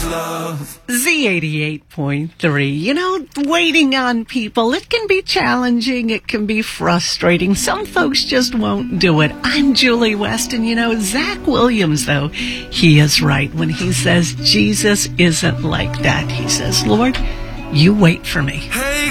love. Z88.3. You know, waiting on people, it can be challenging. It can be frustrating. Some folks just won't do it. I'm Julie West, and you know, Zach Williams, though, he is right when he says Jesus isn't like that. He says, Lord, you wait for me.